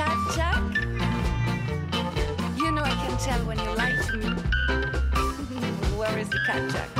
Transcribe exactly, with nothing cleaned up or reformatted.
cat, Jack? You know I can tell when you like me. Where is the cat, Jack?